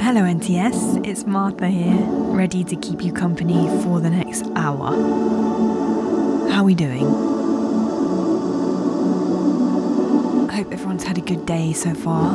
Hello NTS, it's Martha here, ready to keep you company for the next hour. How are we doing? I hope everyone's had a good day so far.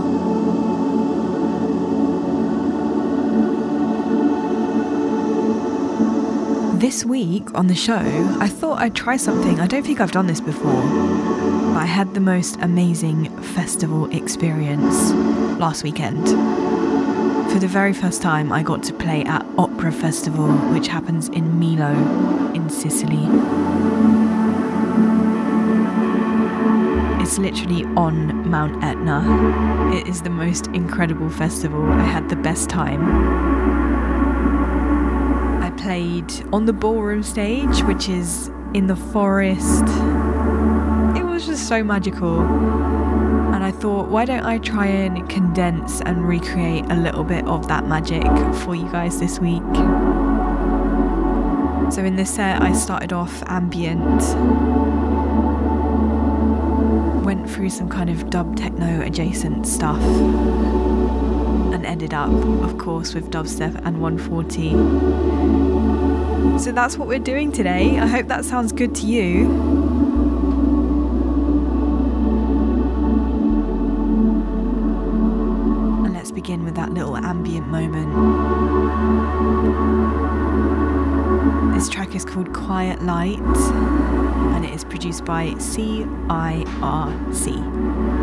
This week on the show, I thought I'd try something. I don't think I've done this before, but I had the most amazing festival experience last weekend. For the very first time, I got to play at Opera Festival, which happens in Milo, in Sicily. It's literally on Mount Etna. It is the most incredible festival. I had the best time. I played on the ballroom stage, which is in the forest. It was just so magical. And I thought, why don't I try and condense and recreate a little bit of that magic for you guys this week. So in this set, I started off ambient, went through some kind of dub techno adjacent stuff, and ended up, of course, with dubstep and 140. So that's what we're doing today. I hope that sounds good to you. Begin with that little ambient moment. This track is called Quiet Light and it is produced by CIRC.